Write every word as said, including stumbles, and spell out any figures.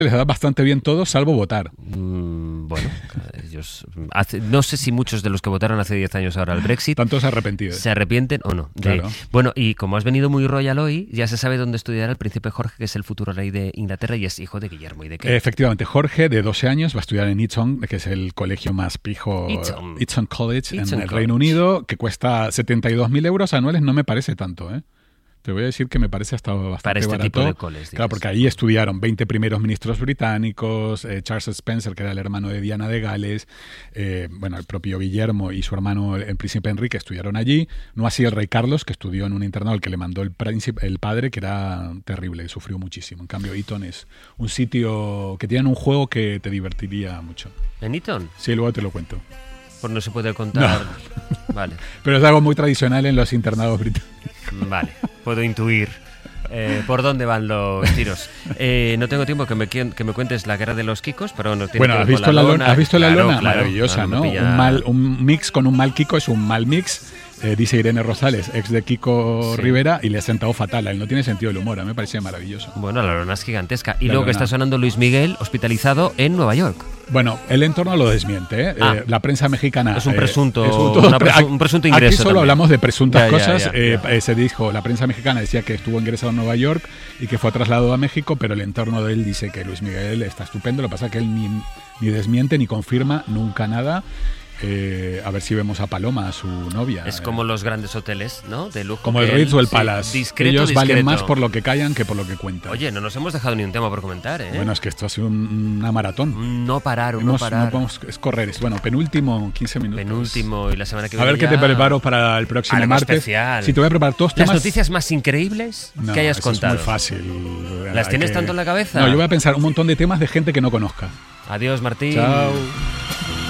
les da bastante bien todo, salvo votar. Mm, bueno, ellos hace, no sé si muchos de los que votaron hace diez años ahora al Brexit tantos arrepentidos se arrepienten o no. De, claro. Bueno, y como has venido muy royal hoy, ya se sabe dónde estudiará el príncipe Jorge, que es el futuro rey de Inglaterra y es hijo de Guillermo y de Kate. Efectivamente, Jorge, de doce años, va a estudiar en Eton, que es el colegio más pijo, Eton, Eton College, Eton en el College. Reino Unido, que cuesta setenta y dos mil euros anuales. No me parece tanto, ¿eh? Te voy a decir que me parece hasta bastante Para este barato. tipo de coles, claro, porque ahí estudiaron veinte primeros ministros británicos, eh, Charles Spencer, que era el hermano de Diana de Gales, eh, bueno, el propio Guillermo y su hermano, el príncipe Enrique, estudiaron allí. No así el rey Carlos, que estudió en un internado al que le mandó el, príncipe, el padre, que era terrible, sufrió muchísimo. En cambio, Eton es un sitio que tiene un juego que te divertiría mucho. ¿En Eton? Sí, luego te lo cuento. Pues no se puede contar. No. Vale. Pero es algo muy tradicional en los internados británicos. Vale, puedo intuir eh, por dónde van los tiros. Eh, no tengo tiempo que me, que me cuentes la guerra de los Kikos, pero bueno, tiene bueno, que ver ¿has visto con la la lona? lona? ¿Has visto claro, la lona? Claro, Maravillosa, no, ¿no? pilla... Un, mal, un mix con un mal Kiko es un mal mix. Eh, dice Irene Rosales, ex de Kiko Sí. Rivera, y le ha sentado fatal. Él no tiene sentido del humor, a mí me parecía maravilloso. Bueno, la lona es gigantesca. Y La luego que lona. está sonando Luis Miguel, hospitalizado en Nueva York. Bueno, el entorno lo desmiente, ¿eh? Ah. Eh, la prensa mexicana... Es un eh, presunto- es un, una presu- un presunto ingreso Aquí solo también. hablamos de presuntas Ya, ya, cosas. ya, eh, ya. eh, se dijo, la prensa mexicana decía que estuvo ingresado en Nueva York y que fue trasladado a México, pero el entorno de él dice que Luis Miguel está estupendo. Lo que pasa es que él ni, ni desmiente ni confirma nunca nada. Eh, a ver si vemos a Paloma, a su novia. Es como los grandes hoteles, ¿no? De lujo. Como que el Ritz él- o el sí, Palace. discreto, Ellos discreto. valen más por lo que callan que por lo que cuentan. Oye, no nos hemos dejado ni un tema por comentar, ¿eh? Bueno, es que esto ha sido un- una maratón. Un no parar, un no Hemos- parar. no podemos- es correr. Es, bueno, penúltimo, quince minutos. Penúltimo y la semana que A viene ver qué ya te preparo para el próximo algo martes. especial. Si te voy a preparar todos Las temas. noticias más increíbles No, que hayas eso contado. Es muy fácil. ¿Las Hay tienes que- tanto en la cabeza? No, yo voy a pensar un montón de temas de gente que no conozca. Adiós, Martín. Chao.